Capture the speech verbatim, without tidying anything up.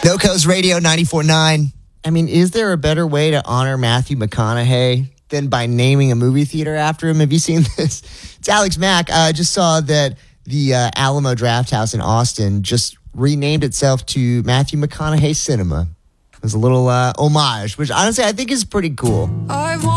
NoCo's Radio ninety-four point nine. I mean, is there a better way to honor Matthew McConaughey than by naming a movie theater after him? Have you seen this? It's Alex Mack. I uh, just saw that the uh, Alamo Drafthouse in Austin just renamed itself to Matthew McConaughey Cinema. It was a little uh, homage, which honestly I think is pretty cool. I want